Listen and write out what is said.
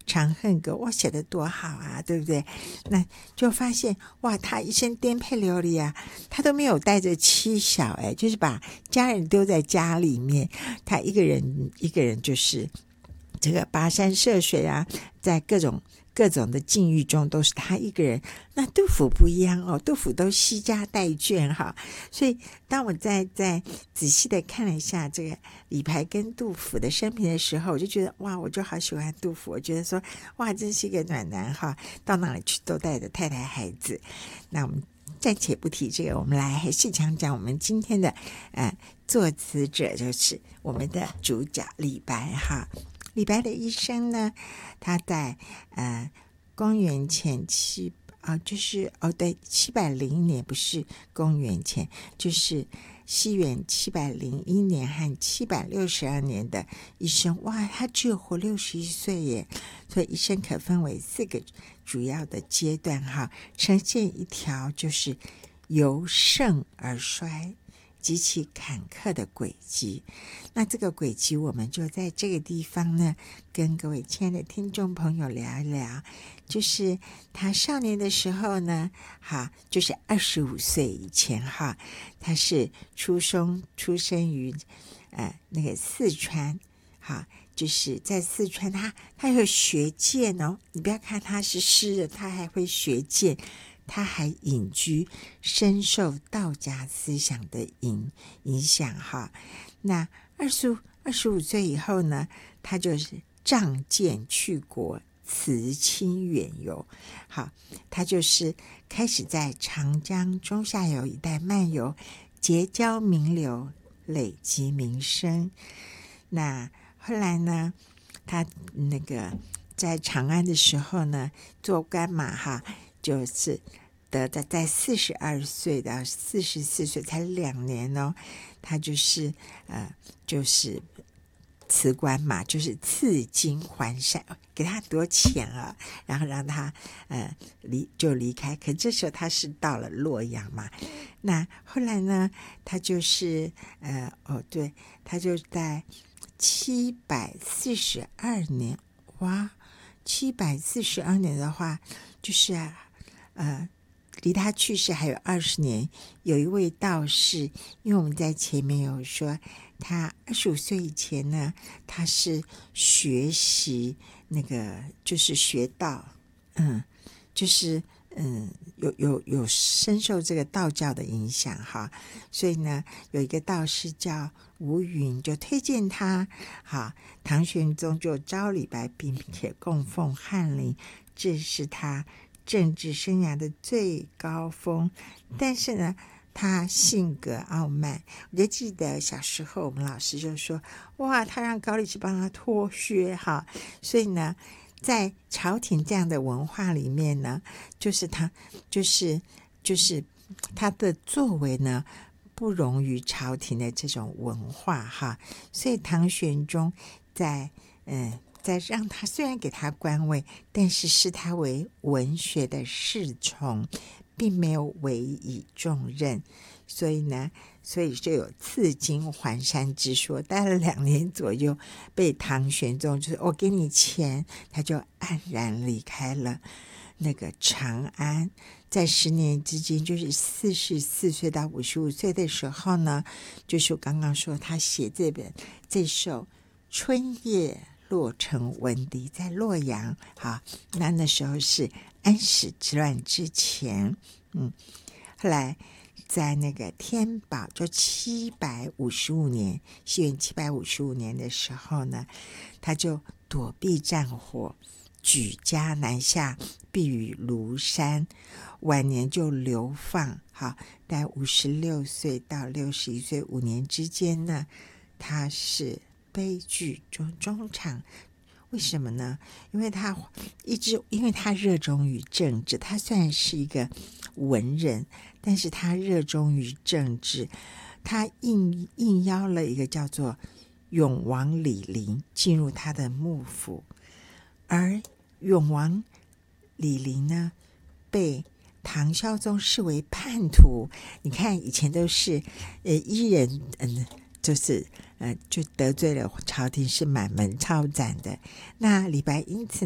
长恨歌》，哇，写得多好啊，对不对？那就发现哇，他一生颠沛流离啊，他都没有带着妻小，就是把家人丢在家里面，他一个人就是这个跋山涉水啊，在各种的境遇中都是他一个人。那杜甫不一样哦，杜甫都惜家带眷哈。所以当我在仔细的看了一下这个李白跟杜甫的生平的时候，我就觉得哇，我就好喜欢杜甫，我觉得说哇，真是一个暖男哈，到哪里去都带着太太孩子。那我们暂且不提这个，我们来还是讲我们今天的作词者，就是我们的主角李白哈。李白的一生呢，他在公元前701年，不是公元前，就是西元701年和762年的一生。哇，他只有活61岁耶！所以一生可分为4个主要的阶段哈，呈现一条就是由盛而衰极其坎坷的轨迹。那这个轨迹我们就在这个地方呢，跟各位亲爱的听众朋友聊一聊。就是他少年的时候呢，就是25岁以前哈，他是出生于那个四川，就是在四川，他有学剑哦。你不要看他是诗人，他还会学剑，他还隐居，深受道家思想的影响哈。那25岁以后呢，他就是仗剑去国，辞亲远游。好，他就是开始在长江中下游一带漫游，结交名流，累积名声。那后来呢，他那个在长安的时候呢，做官嘛哈，就是在42岁到44岁才2年哦，他就是辞官嘛，就是赐金还山，给他很多钱了，然后让他离开。可这时候他是到了洛阳嘛。那后来呢，他就是他就在742年，哇，742年的话，就是离他去世还有20年。有一位道士，因为我们在前面有说，他25岁以前呢，他是学习那个就是学道，就是有深受这个道教的影响哈。所以呢，有一个道士叫吴云，就推荐他，唐玄宗就招李白，并且供奉翰林，这是他政治生涯的最高峰。但是呢，他性格傲慢。我就记得小时候我们老师就说，哇，他让高力士帮他脱靴哈。所以呢，在朝廷这样的文化里面呢，就是他他的作为呢，不容于朝廷的这种文化哈。所以唐玄宗在让他，虽然给他官位，但是视他为文学的侍从，并没有委以重任。所以就有赐金还山之说。待了2年左右，被唐玄宗就是我给你钱，他就黯然离开了那个长安。在10年之间，就是44岁到55岁的时候呢，就是我刚刚说他写这首春夜洛城闻笛，在洛阳。好，那时候是安史之乱之前。后来在那个天宝，就755年，西元755年的时候呢，他就躲避战火，举家南下，避于庐山。晚年就流放，在56岁到61岁5年之间呢，他是悲剧中场。为什么呢？因为他热衷于政治。他虽然是一个文人，但是他热衷于政治。他应邀了一个叫做永王李璘进入他的幕府，而永王李璘呢，被唐孝宗视为叛徒。你看以前都是一人就得罪了朝廷，是满门抄斩的。那李白因此